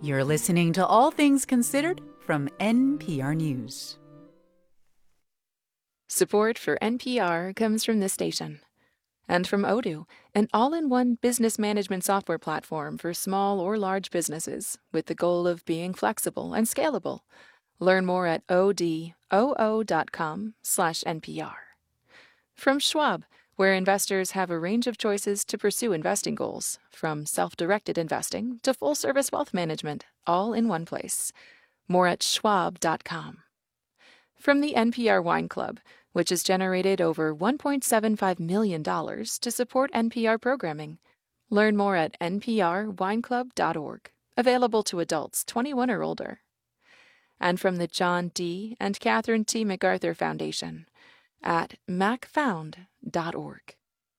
You're listening to All Things Considered from NPR News. Support for NPR comes from this station and from Odoo, an all-in-one business management software platform for small or large businesses with the goal of being flexible and scalable. Learn more at odoo.com/NPR. From Schwab, where investors have a range of choices to pursue investing goals, from self-directed investing to full-service wealth management, all in one place. More at schwab.com. From the NPR Wine Club, which has generated over $1.75 million to support NPR programming. Learn more at nprwineclub.org, available to adults 21 or older. And from the John D. and Catherine T. MacArthur Foundation at macfound.org.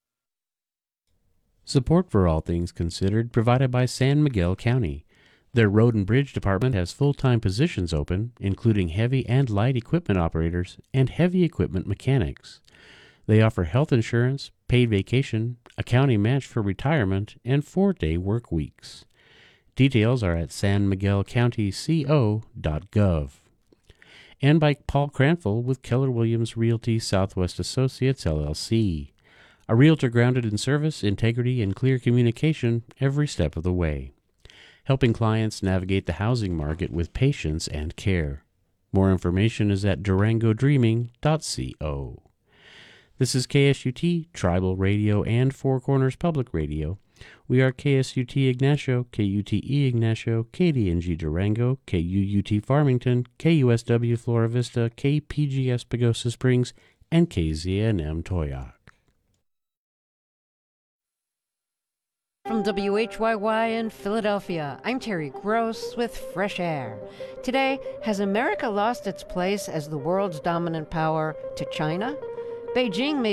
Support for All Things Considered provided by San Miguel County. Their Road and Bridge Department has full-time positions open, including heavy and light equipment operators and heavy equipment mechanics. They offer health insurance, paid vacation, a county match for retirement, and 4-day work weeks. Details are at sanmiguelcountyco.gov. And by Paul Cranfield with Keller Williams Realty Southwest Associates, LLC. A realtor grounded in service, integrity, and clear communication every step of the way, helping clients navigate the housing market with patience and care. More information is at durangodreaming.co. This is KSUT, Tribal Radio, and Four Corners Public Radio. We are KSUT Ignacio, KUTE Ignacio, KDNG Durango, KUUT Farmington, KUSW Flora Vista, KPGS Pagosa Springs, and KZNM Toyoak. From WHYY in Philadelphia, I'm Terry Gross with Fresh Air. Today, has America lost its place as the world's dominant power to China? Beijing may